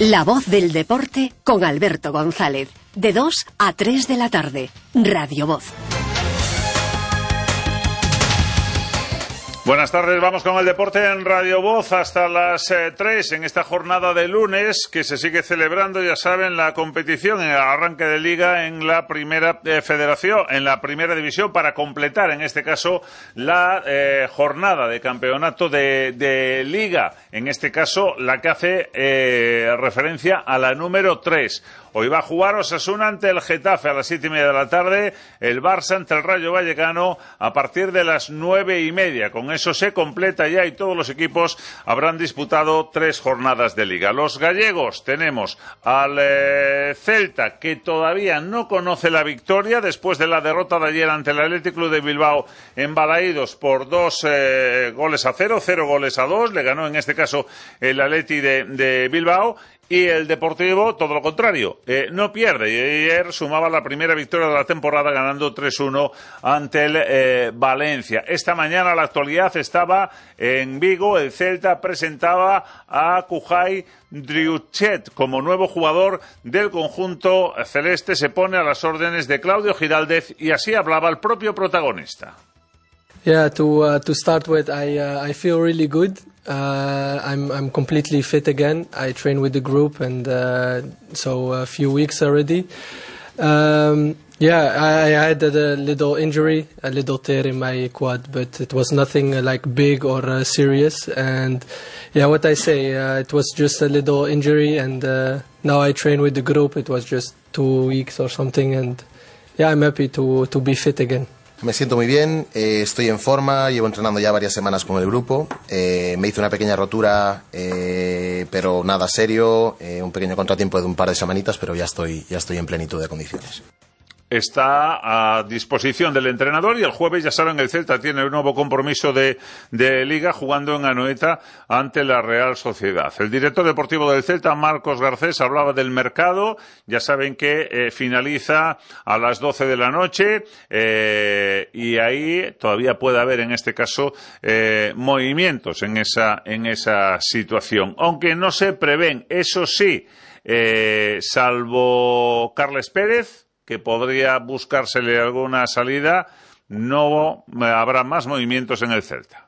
La voz del deporte con Alberto González. De 2 a 3 de la tarde. Radio Voz. Buenas tardes, vamos con el deporte en Radio Voz hasta las 3 en esta jornada de lunes que se sigue celebrando, ya saben, la competición en el arranque de liga en la primera federación, en la primera división, para completar en este caso la jornada de campeonato de liga, en este caso la que hace referencia a la número 3. Hoy va a jugar Osasuna ante el Getafe a las 7:30 de la tarde, el Barça ante el Rayo Vallecano a partir de las 9:30. Con eso se completa ya y todos los equipos habrán disputado 3 jornadas de liga. Los gallegos tenemos al Celta, que todavía no conoce la victoria después de la derrota de ayer ante el Athletic Club de Bilbao en Balaídos por 2 goles a 0, 0 goles a 2. Le ganó en este caso el Athletic de Bilbao. Y el Deportivo, todo lo contrario, no pierde. Y ayer sumaba la primera victoria de la temporada ganando 3-1 ante el Valencia. Esta mañana la actualidad estaba en Vigo. El Celta presentaba a Kujay Driuchet como nuevo jugador del conjunto celeste. Se pone a las órdenes de Claudio Giraldez y así hablaba el propio protagonista. Yeah, to start with, I feel really good. I'm completely fit again. I train with the group, and so a few weeks already. Yeah, I had a little injury, a little tear in my quad, but it was nothing like big or serious. And yeah, what I say, it was just a little injury, and now I train with the group. It was just 2 weeks or something, and yeah, I'm happy to be fit again. Me siento muy bien, estoy en forma, llevo entrenando ya varias semanas con el grupo, me hice una pequeña rotura, pero nada serio, un pequeño contratiempo de un par de semanitas, pero ya estoy en plenitud de condiciones. Está a disposición del entrenador y el jueves, ya saben, el Celta tiene un nuevo compromiso de Liga jugando en Anoeta ante la Real Sociedad. El director deportivo del Celta, Marcos Garcés, hablaba del mercado. Ya saben que finaliza a las 12 de la noche y ahí todavía puede haber, en este caso, movimientos en esa situación. Aunque no se prevén, eso sí, salvo Carles Pérez, que podría buscársele alguna salida, no habrá más movimientos en el Celta.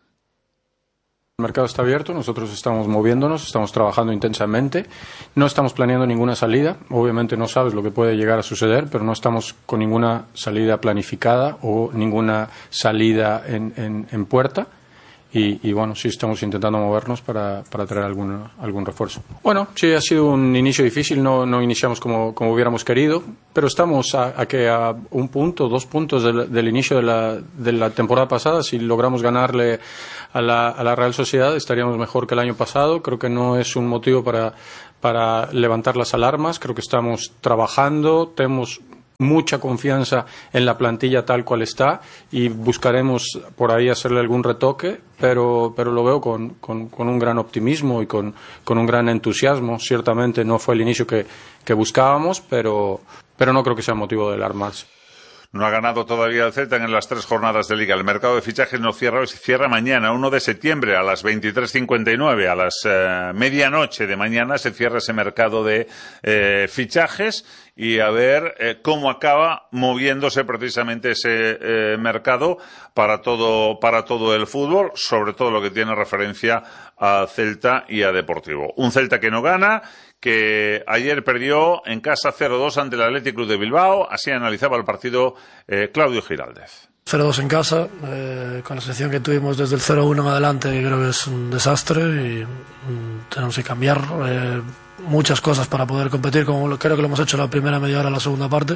El mercado está abierto, nosotros estamos moviéndonos, estamos trabajando intensamente, no estamos planeando ninguna salida, obviamente no sabes lo que puede llegar a suceder, pero no estamos con ninguna salida planificada o ninguna salida en puerta. Y bueno, sí estamos intentando movernos para traer algún refuerzo. Bueno, sí ha sido un inicio difícil, no iniciamos como hubiéramos querido, pero estamos a un punto, 2 puntos del inicio de la temporada pasada. Si logramos ganarle a la Real Sociedad estaríamos mejor que el año pasado. Creo que no es un motivo para levantar las alarmas. Creo que estamos trabajando, tenemos mucha confianza en la plantilla tal cual está y buscaremos por ahí hacerle algún retoque, pero lo veo con un gran optimismo y con un gran entusiasmo. Ciertamente no fue el inicio que buscábamos, pero no creo que sea motivo de alarmarse. No ha ganado todavía el Celta en las 3 jornadas de Liga. El mercado de fichajes no cierra hoy, cierra mañana, 1 de septiembre, a las 23:59. A las medianoche de mañana se cierra ese mercado de fichajes y a ver cómo acaba moviéndose precisamente ese mercado para todo el fútbol, sobre todo lo que tiene referencia a Celta y a Deportivo. Un Celta que no gana, que ayer perdió en casa 0-2 ante el Athletic Club de Bilbao. Así analizaba el partido Claudio Giraldez. 0-2 en casa, con la selección que tuvimos desde el 0-1 en adelante, creo que es un desastre y tenemos que cambiar muchas cosas para poder competir, como creo que lo hemos hecho la primera media hora, la segunda parte.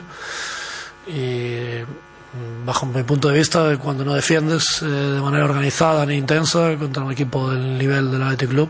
Y bajo mi punto de vista, cuando no defiendes de manera organizada ni intensa contra un equipo del nivel del Athletic Club,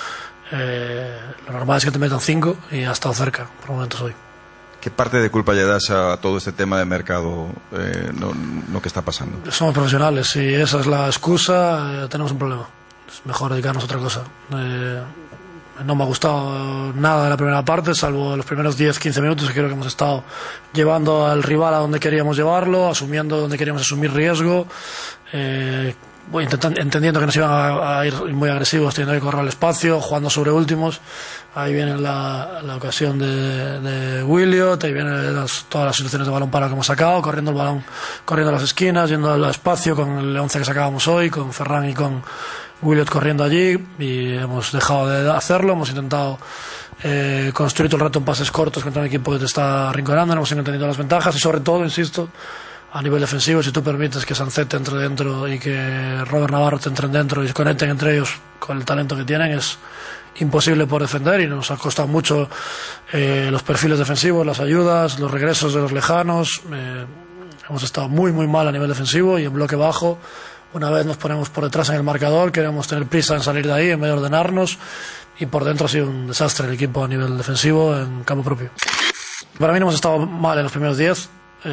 lo normal es que te metan 5 y ha estado cerca por momentos hoy. ¿Qué parte de culpa le das a todo este tema de mercado, lo que está pasando? Somos profesionales, si esa es la excusa, tenemos un problema. Es mejor dedicarnos a otra cosa. No me ha gustado nada de la primera parte, salvo los primeros 10-15 minutos, que creo que hemos estado llevando al rival a donde queríamos llevarlo, asumiendo donde queríamos asumir riesgo. entendiendo que nos iban a ir muy agresivos, teniendo que correr al espacio, jugando sobre últimos. Ahí viene la ocasión de Williot, ahí vienen todas las situaciones de balón parado que hemos sacado, corriendo el balón, corriendo a las esquinas, yendo al espacio con el 11 que sacábamos hoy, con Ferran y con Williot corriendo allí, y hemos dejado de hacerlo. Hemos intentado construir todo el rato en pases cortos contra un equipo que te está arrinconando, no hemos entendido las ventajas, y sobre todo, insisto, a nivel defensivo, si tú permites que Sancet entre dentro y que Robert Navarro te entren dentro y se conecten entre ellos con el talento que tienen, es imposible por defender, y nos ha costado mucho los perfiles defensivos, las ayudas, los regresos de los lejanos. Hemos estado muy mal a nivel defensivo y en bloque bajo. Una vez nos ponemos por detrás en el marcador, queremos tener prisa en salir de ahí en vez de ordenarnos, y por dentro ha sido un desastre el equipo a nivel defensivo en campo propio. Para mí no hemos estado mal en los primeros 10,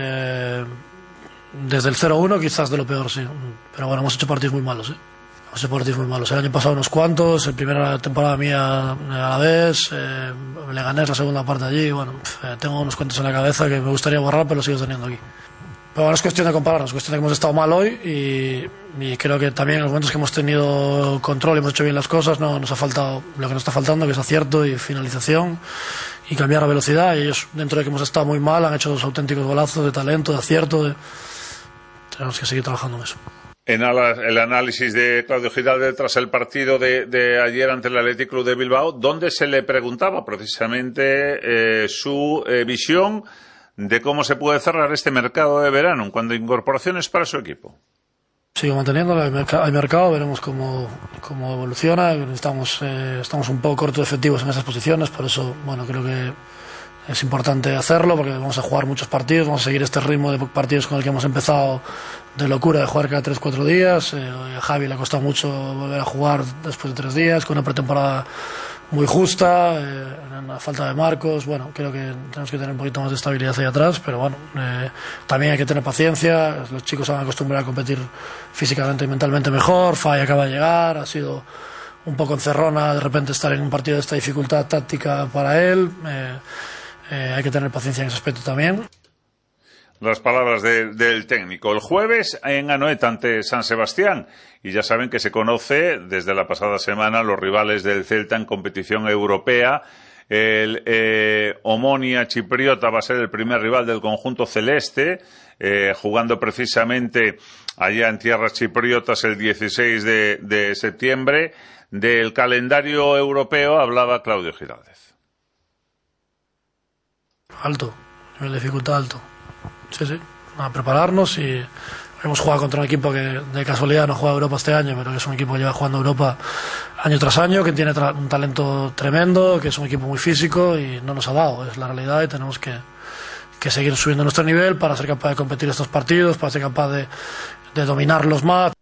desde el 0-1 quizás de lo peor, sí, pero bueno, hemos hecho partidos muy malos, el año pasado unos cuantos, la primera temporada mía a la vez, Leganés la segunda parte allí, bueno, tengo unos cuantos en la cabeza que me gustaría borrar, pero lo sigo teniendo aquí. Pero bueno, es cuestión de compararnos, es cuestión de que hemos estado mal hoy, y creo que también en los momentos que hemos tenido control y hemos hecho bien las cosas, no nos ha faltado lo que nos está faltando, que es acierto y finalización y cambiar la velocidad, y ellos, dentro de que hemos estado muy mal, han hecho dos auténticos golazos de talento, de acierto, tenemos que seguir trabajando en eso. En el análisis de Claudio Giraldez tras el partido de ayer ante el Athletic Club de Bilbao, donde se le preguntaba precisamente su visión de cómo se puede cerrar este mercado de verano en cuanto a incorporaciones para su equipo. Sigo manteniéndolo, hay mercado, veremos cómo evoluciona. Estamos un poco cortos de efectivos en esas posiciones, por eso bueno, creo que es importante hacerlo, porque vamos a jugar muchos partidos, vamos a seguir este ritmo de partidos con el que hemos empezado de locura, de jugar cada 3-4 días. A Javi le ha costado mucho volver a jugar después de 3 días, con una pretemporada muy justa, una falta de marcos. Bueno, creo que tenemos que tener un poquito más de estabilidad ahí atrás, pero bueno, también hay que tener paciencia. Los chicos se van a acostumbrar a competir físicamente y mentalmente mejor. Fay acaba de llegar, ha sido un poco encerrona de repente estar en un partido de esta dificultad táctica para él. Hay que tener paciencia en ese aspecto también. Las palabras del técnico. El jueves en Anoeta ante San Sebastián, y ya saben que se conoce desde la pasada semana los rivales del Celta en competición europea. El Omonia chipriota va a ser el primer rival del conjunto celeste, jugando precisamente allá en tierras chipriotas el 16 de septiembre. Del calendario europeo hablaba Claudio Giraldez. Alto, nivel de dificultad alto. Sí, a prepararnos, y hemos jugado contra un equipo que de casualidad no juega Europa este año, pero que es un equipo que lleva jugando Europa año tras año, que tiene un talento tremendo, que es un equipo muy físico y no nos ha dado, es la realidad, y tenemos que seguir subiendo nuestro nivel para ser capaz de competir estos partidos, para ser capaz de dominarlos más.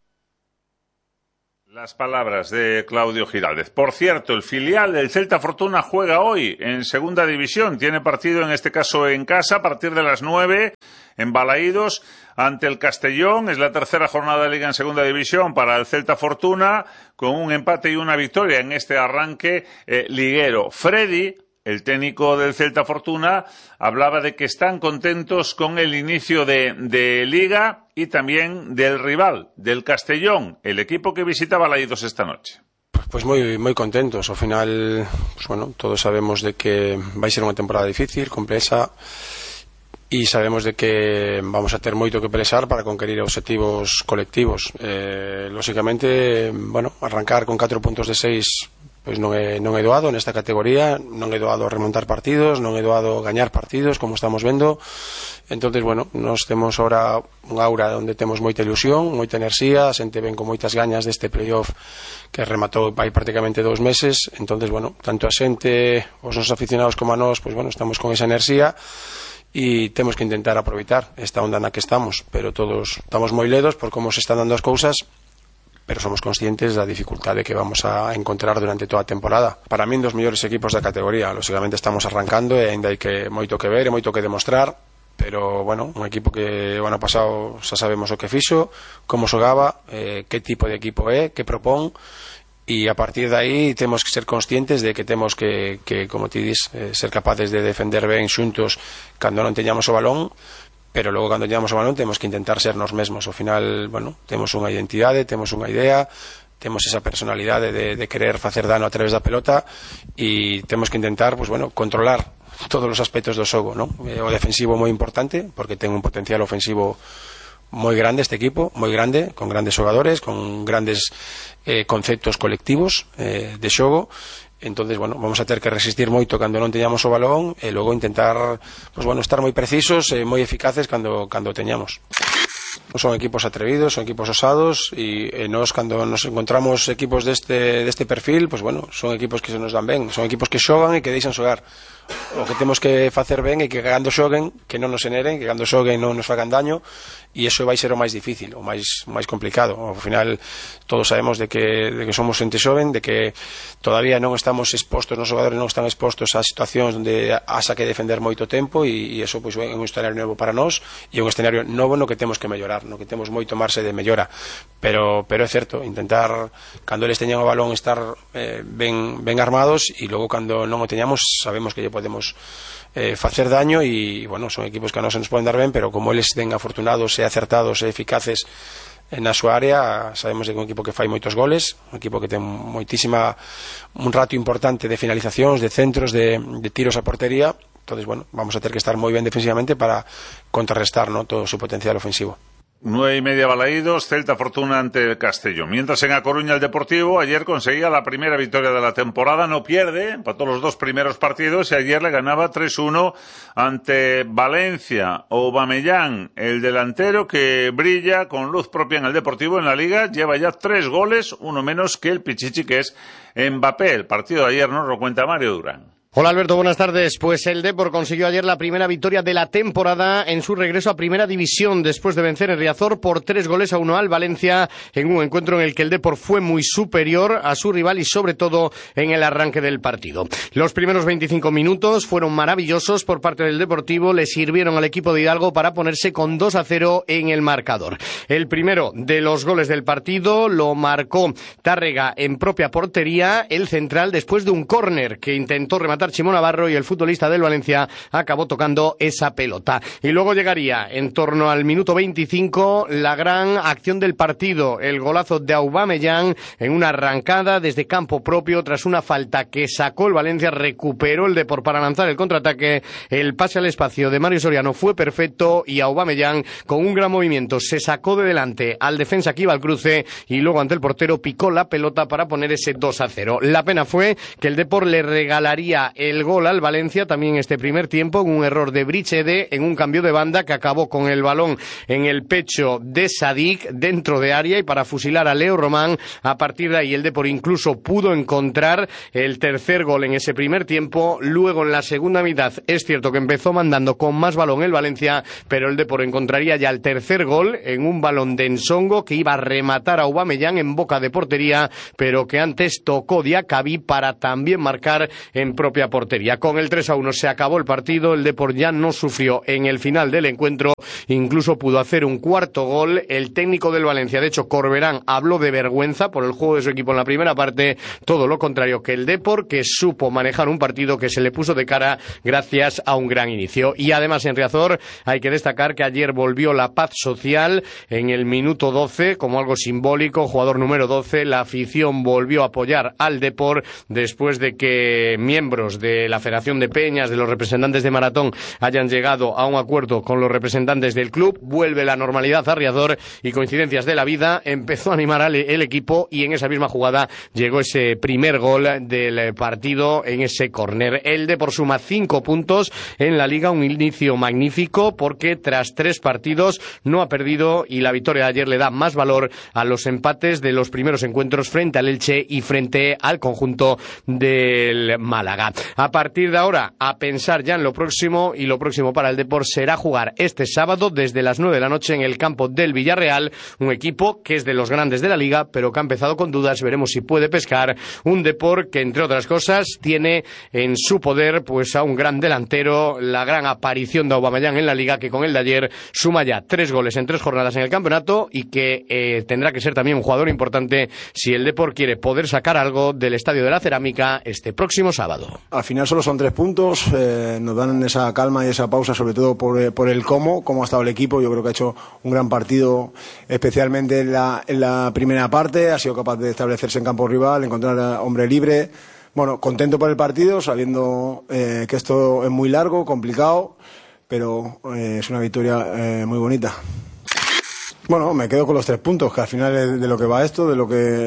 Las palabras de Claudio Giraldez. Por cierto, el filial del Celta Fortuna juega hoy en Segunda División. Tiene partido, en este caso en casa, a partir de las 9, en Balaídos, ante el Castellón. Es la tercera jornada de Liga en Segunda División para el Celta Fortuna, con un empate y una victoria en este arranque liguero. Freddy, el técnico del Celta Fortuna, hablaba de que están contentos con el inicio de Liga y también del rival, del Castellón, el equipo que visita Balaídos esta noche. Pues muy contentos. Al final, pues bueno, todos sabemos de que va a ser una temporada difícil, complexa, e sabemos de que vamos a ter moito que pelexar para conquerir obxectivos colectivos. Lóxicamente, bueno, arrancar con 4 puntos de 6 pois non é doado nesta categoría, non é doado remontar partidos, non é doado gañar partidos, como estamos vendo. Entonces, bueno, nos temos ahora un aura onde temos moita ilusión, moita enerxía, a xente ven con moitas gañas deste playoff que rematou hai prácticamente 2 meses. Entonces, bueno, tanto a xente, os nosos aficionados como a nós, pois bueno, estamos con esa enerxía e temos que intentar aproveitar esta onda na que estamos, pero todos estamos moi ledos por como se están dando as cousas, pero somos conscientes da dificultade que vamos a encontrar durante toda a temporada. Para min, dos mellores equipos da categoría. Lógicamente estamos arrancando e ainda hai que moito que ver e moito que demostrar, pero, bueno, un equipo que o ano pasado xa sabemos o que fixo, como xogaba, que tipo de equipo é, que propón, e a partir de aí temos que ser conscientes de que temos que como ti dis, ser capaces de defender ben xuntos cando non teñamos o balón, pero logo cando teñamos o balón temos que intentar ser nos mesmos. Ao final, bueno, temos unha identidade, temos unha idea, temos esa personalidade de querer facer dano a través da pelota e temos que intentar, pues bueno, controlar todos os aspectos do xogo, ¿no? O defensivo moi importante porque ten un potencial ofensivo moi grande este equipo, moi grande, con grandes xogadores, con grandes conceptos colectivos de xogo. Entonces, bueno, vamos a ter que resistir moito cando non teñamos o balón e logo intentar, pues bueno, estar moi precisos e moi eficaces cando teñamos. Son equipos atrevidos, son equipos osados e nós cando nos encontramos equipos deste perfil, pues bueno, son equipos que se nos dan ben, son equipos que xogan e que deixan xogar. O que temos que facer ben é que cando xoguen, que non nos eneren, que cando xoguen non nos fagan daño, e iso vai ser o máis difícil, o máis complicado. Ao final todos sabemos de que somos xente xoven, de que todavía non estamos expostos, os xogadores non están expostos a situacións onde haxa que defender moito tempo e iso pois é un escenario novo para nós e un escenario novo no que temos que mellorar, no que temos moito marxe de mellora, pero é certo, intentar cando eles teñan o balón estar ben armados e logo cando non o teñamos sabemos que lle podemos facer daño e, bueno, son equipos que a nós nos poden dar ben, pero como eles den afortunados e acertados e eficaces na súa área, sabemos que é un equipo que fai moitos goles, un equipo que ten un ratio importante de finalizacións, de centros, de tiros a portería. Entonces, bueno, vamos a ter que estar moi ben defensivamente para contrarrestar, ¿no?, todo o seu potencial ofensivo. 9:30 Balaídos, Celta Fortuna ante el Castellón. Mientras en A Coruña el Deportivo ayer conseguía la primera victoria de la temporada, no pierde, empató los dos primeros partidos y ayer le ganaba 3-1 ante Valencia. Aubameyang, el delantero que brilla con luz propia en el Deportivo en la Liga, lleva ya 3 goles, uno menos que el Pichichi, que es Mbappé. El partido de ayer nos lo cuenta Mario Durán. Hola Alberto, buenas tardes. Pues el Depor consiguió ayer la primera victoria de la temporada en su regreso a Primera División después de vencer en Riazor por 3-1 al Valencia en un encuentro en el que el Depor fue muy superior a su rival y sobre todo en el arranque del partido. Los primeros 25 minutos fueron maravillosos por parte del Deportivo, le sirvieron al equipo de Hidalgo para ponerse con 2-0 en el marcador. El primero de los goles del partido lo marcó Tárrega en propia portería, el central, después de un córner que intentó rematar Chimo Navarro y el futbolista del Valencia acabó tocando esa pelota. Y luego llegaría en torno al minuto 25 la gran acción del partido, el golazo de Aubameyang en una arrancada desde campo propio tras una falta que sacó el Valencia, recuperó el Depor para lanzar el contraataque, el pase al espacio de Mario Soriano fue perfecto y Aubameyang con un gran movimiento se sacó de delante al defensa que iba al cruce y luego ante el portero picó la pelota para poner ese 2-0. La pena fue que el Depor le regalaría el gol al Valencia también este primer tiempo, un error de Brichede en un cambio de banda que acabó con el balón en el pecho de Sadik dentro de área y para fusilar a Leo Román. A partir de ahí el Depor incluso pudo encontrar el tercer gol en ese primer tiempo. Luego en la segunda mitad es cierto que empezó mandando con más balón el Valencia, pero el Depor encontraría ya el tercer gol en un balón de Nsongo que iba a rematar a Aubameyang en boca de portería, pero que antes tocó Diacabí para también marcar en propia portería. Con el 3-1 se acabó el partido, el Depor ya no sufrió en el final del encuentro, incluso pudo hacer un cuarto gol. El técnico del Valencia, de hecho Corberán, habló de vergüenza por el juego de su equipo en la primera parte, todo lo contrario que el Depor, que supo manejar un partido que se le puso de cara gracias a un gran inicio. Y además en Riazor hay que destacar que ayer volvió la paz social en el minuto 12 como algo simbólico, jugador número 12, la afición volvió a apoyar al Depor después de que miembros de la Federación de Peñas, de los representantes de Maratón, hayan llegado a un acuerdo con los representantes del club. Vuelve la normalidad a Riazor y coincidencias de la vida, empezó a animar el equipo y en esa misma jugada llegó ese primer gol del partido en ese córner. El Depor suma 5 puntos en la Liga, un inicio magnífico porque tras 3 partidos no ha perdido y la victoria de ayer le da más valor a los empates de los primeros encuentros frente al Elche y frente al conjunto del Málaga. A partir de ahora, a pensar ya en lo próximo, y lo próximo para el Depor será jugar este sábado desde las 9 de la noche en el campo del Villarreal, un equipo que es de los grandes de la Liga, pero que ha empezado con dudas, veremos si puede pescar, un Depor que, entre otras cosas, tiene en su poder pues a un gran delantero, la gran aparición de Aubameyang en la Liga, que con el de ayer suma ya 3 goles en 3 jornadas en el campeonato y que tendrá que ser también un jugador importante si el Depor quiere poder sacar algo del Estadio de la Cerámica este próximo sábado. Al final solo son 3 puntos, nos dan esa calma y esa pausa, sobre todo por el cómo ha estado el equipo. Yo creo que ha hecho un gran partido, especialmente en la primera parte, ha sido capaz de establecerse en campo rival, encontrar hombre libre. Bueno, contento por el partido, sabiendo que esto es muy largo, complicado, pero es una victoria muy bonita. Bueno, me quedo con los 3 puntos, que al final es de lo que va esto, de lo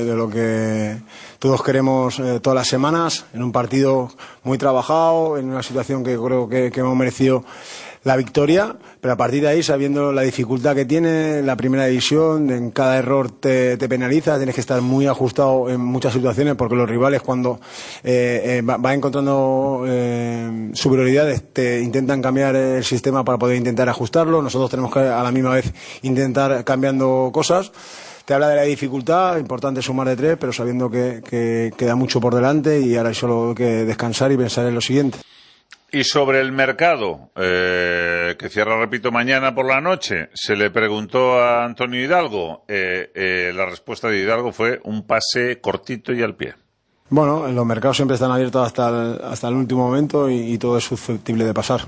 que todos queremos todas las semanas, en un partido muy trabajado, en una situación que creo que hemos merecido la victoria, pero a partir de ahí, sabiendo la dificultad que tiene la primera división, en cada error te penaliza, tienes que estar muy ajustado en muchas situaciones, porque los rivales cuando van encontrando superioridades te intentan cambiar el sistema para poder intentar ajustarlo. Nosotros tenemos que a la misma vez intentar cambiando cosas. Te habla de la dificultad, importante sumar de 3, pero sabiendo que queda mucho por delante y ahora hay solo que descansar y pensar en lo siguiente. Y sobre el mercado, que cierra, repito, mañana por la noche, se le preguntó a Antonio Hidalgo. La respuesta de Hidalgo fue un pase cortito y al pie. Bueno, los mercados siempre están abiertos hasta el último momento y todo es susceptible de pasar.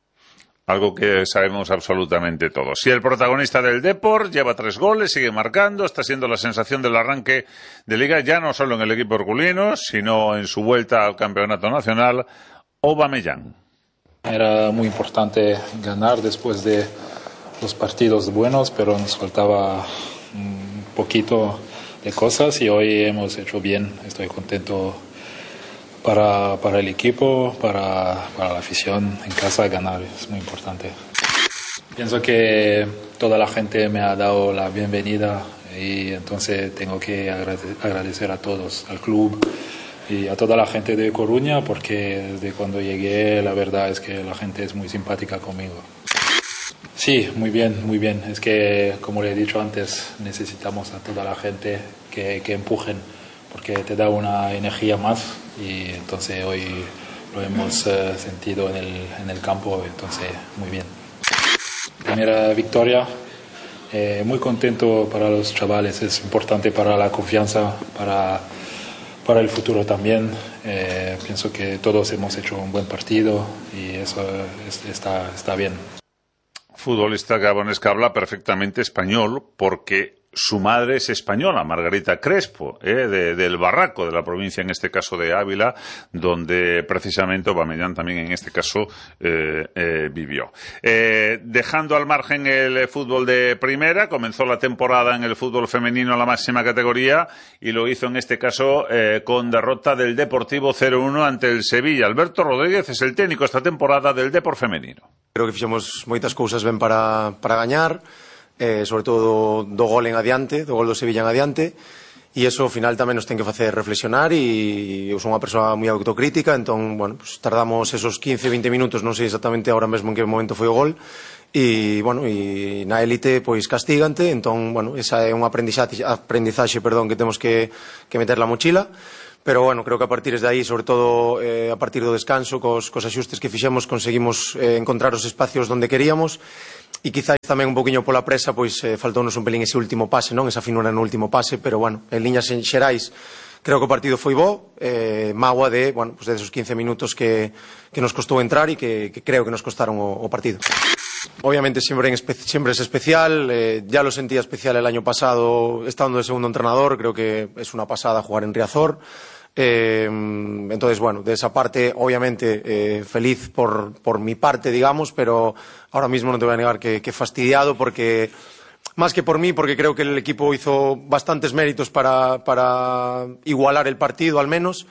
Algo que sabemos absolutamente todos. Y el protagonista del Depor lleva 3 goles, sigue marcando, está siendo la sensación del arranque de Liga, ya no solo en el equipo herculino, sino en su vuelta al campeonato nacional. Aubameyang. Era muy importante ganar después de los partidos buenos, pero nos faltaba un poquito de cosas y hoy hemos hecho bien. Estoy contento para el equipo, para la afición en casa. Ganar es muy importante. Pienso que toda la gente me ha dado la bienvenida y entonces tengo que agradecer a todos, al club y a toda la gente de Coruña, porque desde cuando llegué la verdad es que la gente es muy simpática conmigo. Sí, muy bien, muy bien. Es que, como le he dicho antes, necesitamos a toda la gente que empujen, porque te da una energía más y entonces hoy lo hemos sentido en el campo, entonces muy bien. Primera victoria, muy contento para los chavales, es importante para la confianza, para el futuro también. Pienso que todos hemos hecho un buen partido y eso está bien. Futbolista gabonés que habla perfectamente español porque su madre es española, Margarita Crespo, del Barraco, de la provincia, en este caso de Ávila, donde precisamente Aubameyang también en este caso vivió. Dejando al margen el fútbol de primera, comenzó la temporada en el fútbol femenino en la máxima categoría y lo hizo en este caso con derrota del Deportivo 0-1 ante el Sevilla. Alberto Rodríguez es el técnico esta temporada del Depor femenino. Creo que fixemos moitas cousas ben para gañar, sobre todo do gol en adiante, do gol do Sevilla en adiante, e iso ao final tamén nos ten que facer reflexionar e eu son unha persoa moi autocrítica, entón, bueno, pues tardamos esos 15-20 minutos, non sei exactamente ahora mesmo en que momento foi o gol, e, bueno, e na élite, pois castígante, entón, bueno, esa é unha aprendizaxe, que temos que meter la mochila. Pero, bueno, creo que a partir de aí, sobre todo a partir do descanso, cos axustes que fixemos, conseguimos encontrar os espacios donde queríamos e quizás tamén un poquinho pola presa, pois faltounos un pelín ese último pase, non? Esa finura no último pase, pero, bueno, en liñas xerais creo que o partido foi bo, mágoa de, bueno, pues de esos 15 minutos que nos costou entrar e que creo que nos costaron o partido. Obviamente siempre es especial, ya lo sentía especial el año pasado estando de segundo entrenador, creo que es una pasada jugar en Riazor. Entonces, bueno, de esa parte, obviamente, feliz por mi parte, digamos, pero ahora mismo no te voy a negar que fastidiado, porque más que por mí, porque creo que el equipo hizo bastantes méritos para igualar el partido, al menos,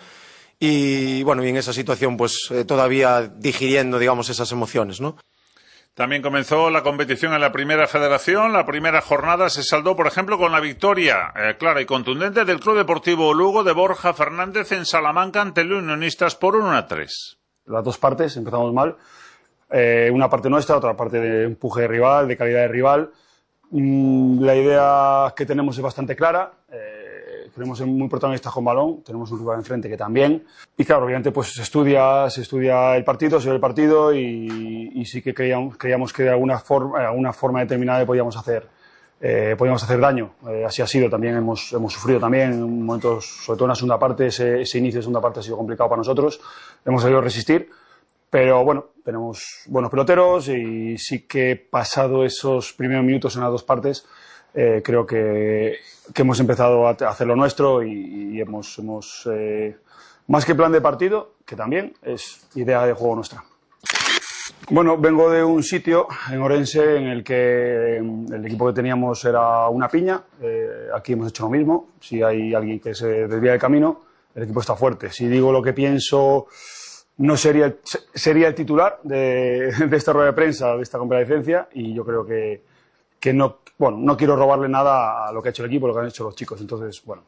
y bueno, y en esa situación, pues todavía digiriendo, digamos, esas emociones, ¿no? También comenzó la competición en la Primera Federación. La primera jornada se saldó, por ejemplo, con la victoria clara y contundente del Club Deportivo Lugo de Borja Fernández en Salamanca ante el Unionistas por 1-3. Las dos partes empezamos mal. Una parte nuestra, otra parte de empuje de rival, de calidad de rival. La idea que tenemos es bastante clara. Queremos ser muy protagonistas con balón, tenemos un rival enfrente que también, y claro, obviamente pues se estudia el partido, se ve el partido y sí que creíamos que de alguna forma determinada podíamos hacer podíamos hacer daño. Así ha sido, también hemos sufrido también en momentos, sobre todo en la segunda parte, ese inicio de segunda parte ha sido complicado para nosotros, hemos sabido resistir, pero bueno, tenemos buenos peloteros y sí que pasado esos primeros minutos en las dos partes, creo que hemos empezado a hacer lo nuestro y hemos más que plan de partido, que también es idea de juego nuestra. Bueno, vengo de un sitio en Ourense en el que el equipo que teníamos era una piña. Aquí hemos hecho lo mismo. Si hay alguien que se desvía del camino, el equipo está fuerte. Si digo lo que pienso, no sería el titular de esta rueda de prensa, de esta comparecencia, y yo creo que no quiero robarle nada a lo que ha hecho el equipo, lo que han hecho los chicos. Entonces, bueno,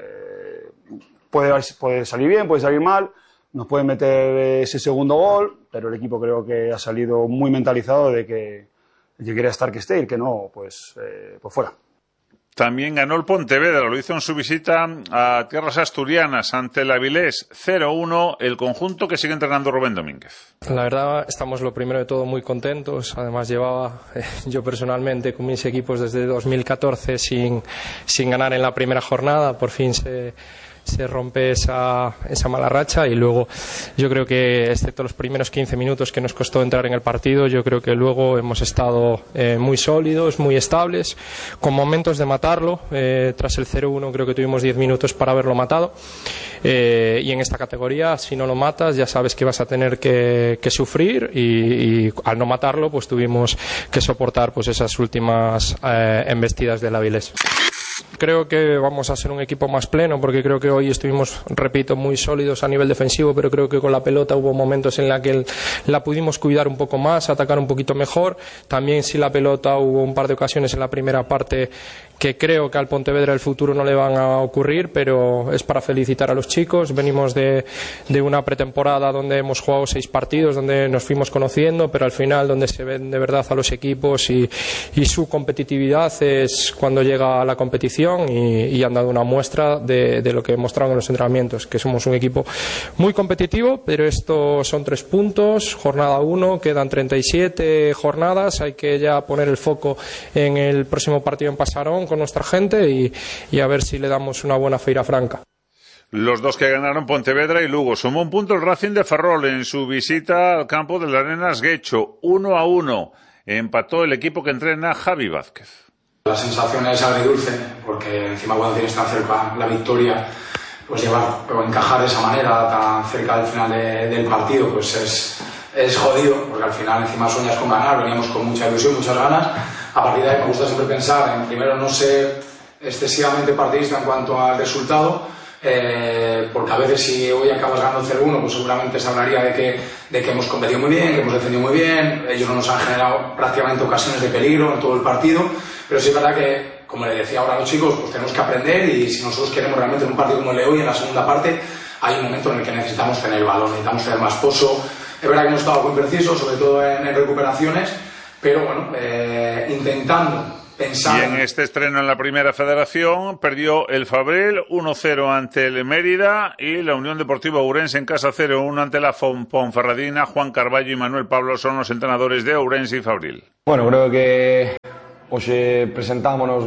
puede salir bien, puede salir mal. Nos pueden meter ese segundo gol, pero el equipo creo que ha salido muy mentalizado de que el que quiera estar que esté y el que no, pues fuera. También ganó el Pontevedra, lo hizo en su visita a tierras asturianas ante el Avilés 0-1, el conjunto que sigue entrenando Rubén Domínguez. La verdad, estamos lo primero de todo muy contentos. Además, llevaba yo personalmente con mis equipos desde 2014 sin ganar en la primera jornada. Por fin se rompe esa mala racha y luego yo creo que, excepto los primeros 15 minutos que nos costó entrar en el partido, yo creo que luego hemos estado muy sólidos, muy estables, con momentos de matarlo. Tras el 0-1 creo que tuvimos 10 minutos para haberlo matado, y en esta categoría, si no lo matas, ya sabes que vas a tener que sufrir, y al no matarlo pues tuvimos que soportar pues esas últimas embestidas del Avilés. Creo que vamos a ser un equipo más pleno, porque creo que hoy estuvimos, repito, muy sólidos a nivel defensivo, pero creo que con la pelota hubo momentos en la que la pudimos cuidar un poco más, atacar un poquito mejor. También sin la pelota hubo un par de ocasiones en la primera parte que creo que al Pontevedra del futuro no le van a ocurrir, pero es para felicitar a los chicos. Venimos de una pretemporada donde hemos jugado 6 partidos, donde nos fuimos conociendo, pero al final donde se ven de verdad a los equipos y su competitividad es cuando llega a la competición, y han dado una muestra de lo que mostraron en los entrenamientos, que somos un equipo muy competitivo, pero estos son 3 puntos, jornada 1, quedan 37 jornadas, hay que ya poner el foco en el próximo partido en Pasarón con nuestra gente y a ver si le damos una buena feira franca. Los dos que ganaron, Pontevedra y Lugo. Sumó un punto el Racing de Ferrol en su visita al campo de las Arenas Guecho, 1-1. Empató el equipo que entrena Javi Vázquez. La sensación es agridulce, porque encima cuando tienes tan cerca la victoria, pues llevar o encajar de esa manera tan cerca del final del partido, pues es jodido, porque al final encima sueñas con ganar, veníamos con mucha ilusión, muchas ganas. A partir de ahí me gusta siempre pensar en, primero, no ser excesivamente partidista en cuanto al resultado, porque a veces si hoy acabas ganando 0-1, pues seguramente se hablaría de que hemos competido muy bien, que hemos defendido muy bien, ellos no nos han generado prácticamente ocasiones de peligro en todo el partido, pero sí es verdad que, como le decía ahora a los chicos, pues tenemos que aprender, y si nosotros queremos realmente en un partido como el de hoy, en la segunda parte, hay un momento en el que necesitamos tener el balón, necesitamos tener más pozo. Es verdad que hemos estado muy precisos, sobre todo en recuperaciones, pero bueno, intentando pensar. Y en este estreno en la Primera Federación perdió el Fabril 1-0 ante el Mérida, y la Unión Deportiva Ourense en casa 0-1 ante la Ponferradina. Juan Carballo y Manuel Pablo son los entrenadores de Ourense y Fabril. Bueno, creo que hoxe presentámonos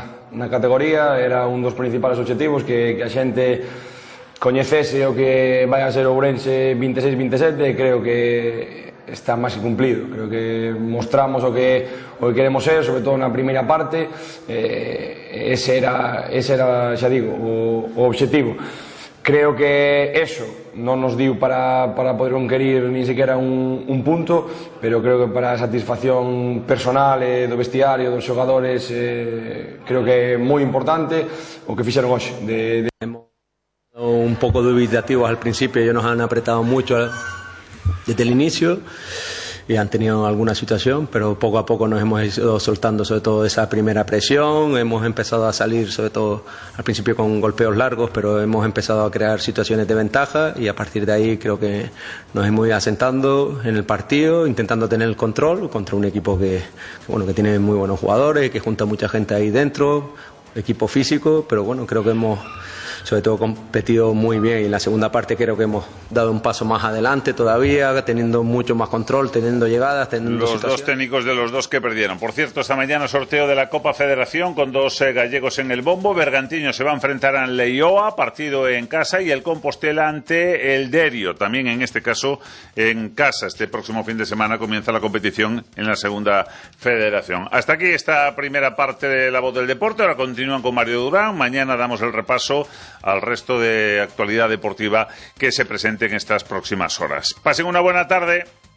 na categoría, era un dos principales objetivos, que a xente coñecese o que vai a ser Ourense 26-27, creo que está máis que cumplido. Creo que mostramos o que queremos ser, sobre todo na primeira parte. Ese era, xa digo, o obxectivo. Creo que eso non nos diu para poder conquerir ni sequera un punto, pero creo que para a satisfacción personal do vestiario, dos xogadores, creo que é moi importante o que fixeron hoxe. Un poco dubitativos al principio, ellos nos han apretado mucho desde el inicio y han tenido alguna situación, pero poco a poco nos hemos ido soltando sobre todo esa primera presión, hemos empezado a salir sobre todo al principio con golpeos largos, pero hemos empezado a crear situaciones de ventaja, y a partir de ahí creo que nos hemos ido asentando en el partido, intentando tener el control contra un equipo que tiene muy buenos jugadores, que junta mucha gente ahí dentro. equipo físico, pero bueno, creo que hemos sobre todo competido muy bien y en la segunda parte creo que hemos dado un paso más adelante todavía, teniendo mucho más control, teniendo llegadas, teniendo los situaciones. Dos técnicos de los dos que perdieron. Por cierto, esta mañana sorteo de la Copa Federación con dos gallegos en el bombo. Bergantiños se va a enfrentar a Leioa, partido en casa, y el Compostela ante el Derio, también en este caso en casa. Este próximo fin de semana comienza la competición en la segunda federación. Hasta aquí esta primera parte de La Voz del Deporte. Ahora continúan con Mario Durán. Mañana damos el repaso al resto de actualidad deportiva que se presente en estas próximas horas. Pasen una buena tarde.